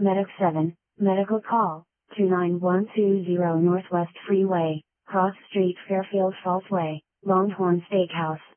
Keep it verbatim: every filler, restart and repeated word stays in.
Medic seven, medical call, two nine one two zero Northwest Freeway, Cross Street Fairfield Falls Way, Longhorn Steakhouse.